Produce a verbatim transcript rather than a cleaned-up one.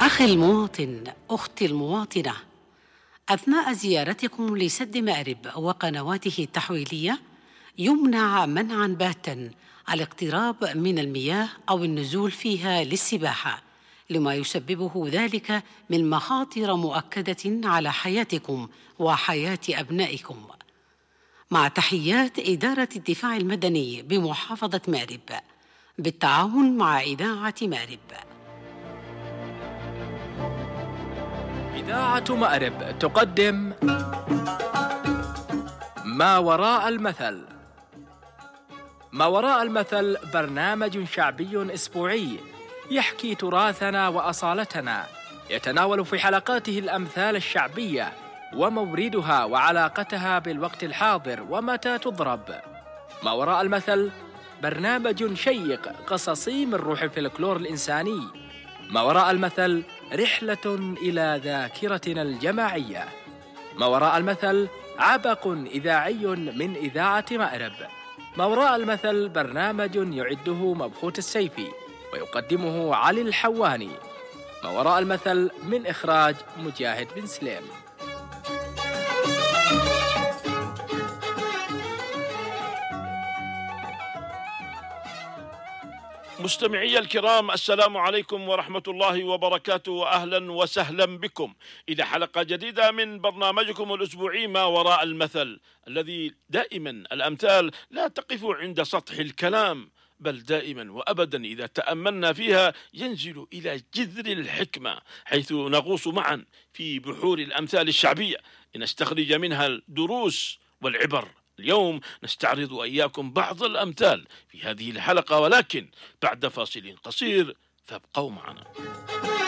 أخي المواطن، أختي المواطنة، أثناء زيارتكم لسد مأرب وقنواته التحويلية يمنع منعا باتا الاقتراب من المياه أو النزول فيها للسباحة، لما يسببه ذلك من مخاطر مؤكدة على حياتكم وحياة أبنائكم. مع تحيات إدارة الدفاع المدني بمحافظة مأرب بالتعاون مع إذاعة مأرب. إذاعة مأرب تقدم ما وراء المثل. ما وراء المثل برنامج شعبي أسبوعي يحكي تراثنا وأصالتنا، يتناول في حلقاته الأمثال الشعبية وموردها وعلاقتها بالوقت الحاضر ومتى تضرب. ما وراء المثل برنامج شيق قصصي من روح الفلكلور الإنساني. ما وراء المثل رحلة إلى ذاكرتنا الجماعية. ما وراء المثل عبق إذاعي من إذاعة مأرب. ما وراء المثل برنامج يعده مبخوت السيفي ويقدمه علي الحواني. ما وراء المثل من إخراج مجاهد بن سليم. مستمعي الكرام، السلام عليكم ورحمة الله وبركاته، وأهلا وسهلا بكم إلى حلقة جديدة من برنامجكم الأسبوعي ما وراء المثل، الذي دائما الأمثال لا تقف عند سطح الكلام، بل دائما وأبدا إذا تأملنا فيها ينزل إلى جذر الحكمة، حيث نغوص معا في بحور الأمثال الشعبية لنستخرج منها الدروس والعبر. اليوم نستعرض إياكم بعض الأمثال في هذه الحلقة، ولكن بعد فاصل قصير، فابقوا معنا.